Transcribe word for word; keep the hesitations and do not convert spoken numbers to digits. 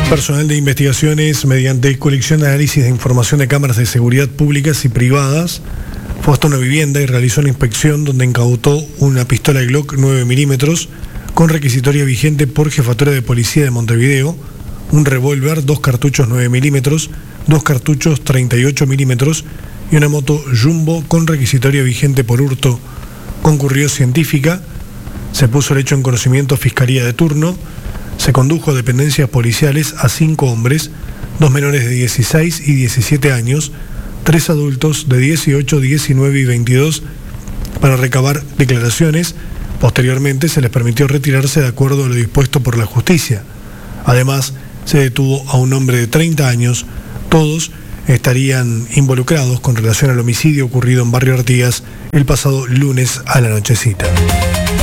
Personal de investigaciones, mediante colección de análisis de información de cámaras de seguridad públicas y privadas, fue hasta una vivienda y realizó una inspección donde incautó una pistola Glock nueve milímetros con requisitoria vigente por Jefatura de Policía de Montevideo, un revólver, dos cartuchos nueve milímetros, dos cartuchos treinta y ocho milímetros y una moto Jumbo con requisitoria vigente por hurto. Concurrió científica, se puso el hecho en conocimiento Fiscalía de turno, se condujo a dependencias policiales a cinco hombres, dos menores de dieciséis y diecisiete años, tres adultos de dieciocho, diecinueve y veintidós para recabar declaraciones. Posteriormente se les permitió retirarse de acuerdo a lo dispuesto por la justicia. Además, se detuvo a un hombre de treinta años. Todos estarían involucrados con relación al homicidio ocurrido en Barrio Artigas el pasado lunes a la nochecita.